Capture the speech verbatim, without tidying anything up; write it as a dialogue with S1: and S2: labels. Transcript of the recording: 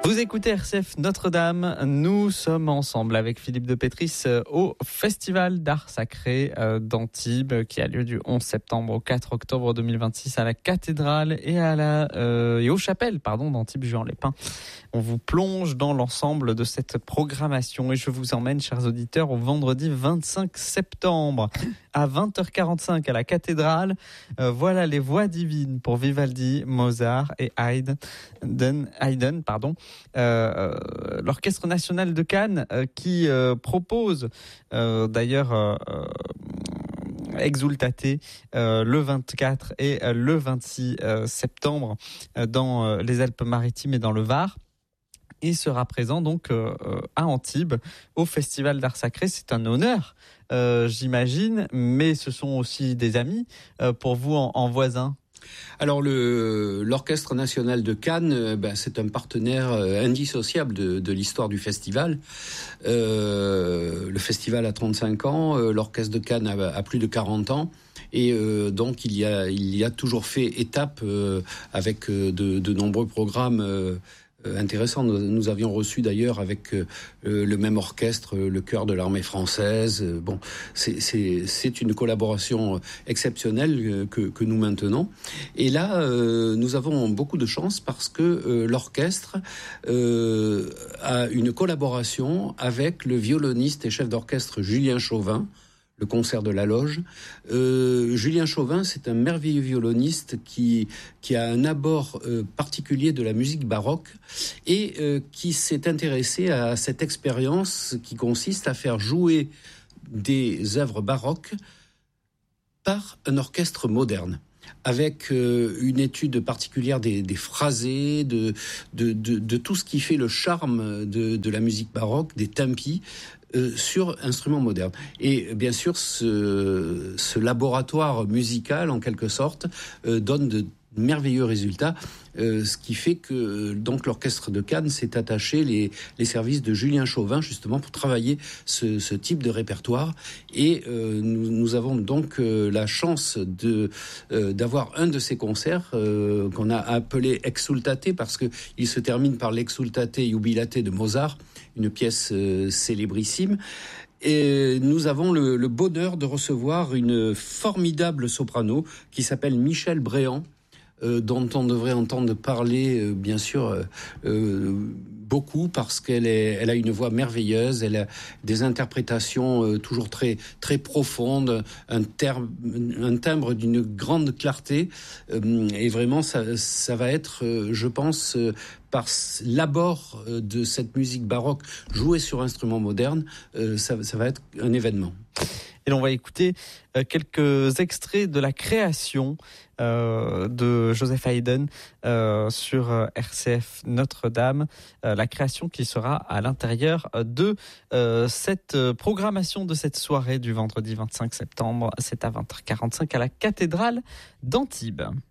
S1: Vous écoutez R C F Notre-Dame, nous sommes ensemble avec Philippe de Pétris au Festival d'Art Sacré d'Antibes qui a lieu du onze septembre au quatre octobre deux mille vingt-six à la cathédrale et, à la, euh, et aux chapelles pardon, d'Antibes-Juan-les-Pins. On vous plonge dans l'ensemble de cette programmation et je vous emmène, chers auditeurs, au vendredi vingt-cinq septembre à vingt heures quarante-cinq à la cathédrale. Euh, voilà les voix divines pour Vivaldi, Mozart et Haydn. Haydn pardon. Euh, l'Orchestre national de Cannes euh, qui euh, propose euh, d'ailleurs euh, Exultate euh, le vingt-quatre et euh, le vingt-six euh, septembre euh, dans euh, les Alpes-Maritimes et dans le Var. Et sera présent donc euh, à Antibes au Festival d'Art Sacré. C'est un honneur, euh, j'imagine, mais ce sont aussi des amis euh, pour vous en, en voisins.
S2: Alors le, l'Orchestre national de Cannes, ben, c'est un partenaire indissociable de, de l'histoire du festival. Euh, le festival a trente-cinq ans, l'Orchestre de Cannes a, a plus de quarante ans. Et euh, donc il y a, il y a toujours fait étape euh, avec euh, de, de nombreux programmes euh, intéressant. Nous, nous avions reçu d'ailleurs avec euh, le même orchestre euh, le chœur de l'armée française. Euh, bon, c'est, c'est, c'est une collaboration exceptionnelle euh, que, que nous maintenons. Et là, euh, nous avons beaucoup de chance parce que euh, l'orchestre euh, a une collaboration avec le violoniste et chef d'orchestre Julien Chauvin, le concert de la Loge. Euh, Julien Chauvin, c'est un merveilleux violoniste qui, qui a un abord euh, particulier de la musique baroque et euh, qui s'est intéressé à cette expérience qui consiste à faire jouer des œuvres baroques par un orchestre moderne, avec euh, une étude particulière des, des phrasés, de, de, de, de tout ce qui fait le charme de, de la musique baroque, des tempi, Euh, sur instruments modernes. Et bien sûr, ce, ce laboratoire musical, en quelque sorte, euh, donne de merveilleux résultats, euh, ce qui fait que donc l'Orchestre de Cannes s'est attaché les, les services de Julien Chauvin justement pour travailler ce, ce type de répertoire. Et euh, nous, nous avons donc euh, la chance de, euh, d'avoir un de ces concerts euh, qu'on a appelé Exultate parce que il se termine par l'Exultate Jubilate de Mozart, une pièce euh, célébrissime. Et nous avons le, le bonheur de recevoir une formidable soprano qui s'appelle Michèle Bréant, Euh, dont on devrait entendre parler, euh, bien sûr, euh, euh, beaucoup, parce qu'elle est, elle a une voix merveilleuse, elle a des interprétations euh, toujours très, très profondes, un, terme, un timbre d'une grande clarté, euh, et vraiment, ça, ça va être, euh, je pense, euh, par l'abord euh, de cette musique baroque jouée sur instruments modernes, euh, ça, ça va être un événement.
S1: Et l'on va écouter euh, quelques extraits de la création euh, de Joseph Haydn euh, sur euh, R C F Notre-Dame. Euh, la création qui sera à l'intérieur de euh, cette programmation de cette soirée du vendredi vingt-cinq septembre. C'est à vingt heures quarante-cinq à la cathédrale d'Antibes.